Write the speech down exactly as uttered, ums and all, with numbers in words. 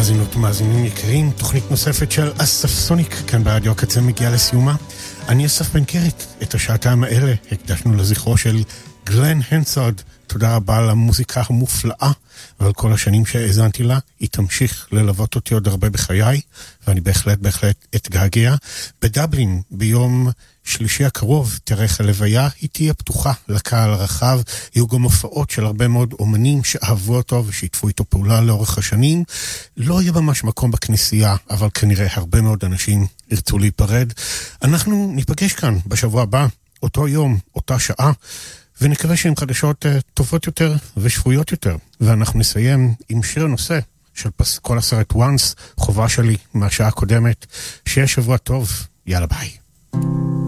מאזינות ומאזינים יקרים, תוכנית נוספת של אסף סוניק כאן ברדיו הקצה מגיעה לסיומה. אני אסף בן קרת, את השעתיים האלה הקדשנו לזכרו של גלן הנסארד. תודה רבה על המוזיקה המופלאה ועל כל השנים שהאזנתי לה. היא תמשיך ללוות אותי עוד הרבה בחיי, ואני בהחלט בהחלט אתגעגע. בדבלין ביום שלישי הקרוב תארך הלוויה, היא תהיה פתוחה לקהל הרחב. יהיו גם הופעות של הרבה מאוד אומנים שאהבו אותו ושיתפו איתו פעולה לאורך השנים. לא יהיה ממש מקום בכנסייה, אבל כנראה הרבה מאוד אנשים ירצו להיפרד. אנחנו ניפגש כאן בשבוע הבא, אותו יום, אותה שעה, ונקווה שהן חדשות טובות יותר ושפויות יותר. ואנחנו נסיים עם שיר הנושא של כל הסרט Once, חובה שלי מהשעה הקודמת. שיהיה שבוע טוב, יאללה ביי.